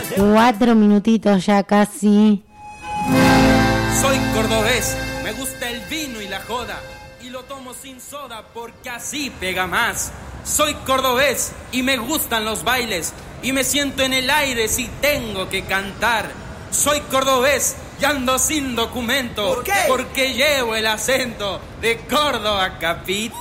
4 minutitos ya casi. Soy cordobés, me gusta el vino y la joda, y lo tomo sin soda porque así pega más. Soy cordobés y me gustan los bailes, y me siento en el aire si tengo que cantar. Soy cordobés y ando sin documento. ¿Por qué? Porque llevo el acento de Córdoba capital.